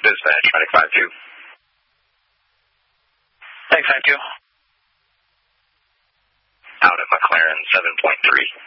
Dispatch, Medic 5-2. Thanks, 5-2. Out at McLaren 7.3.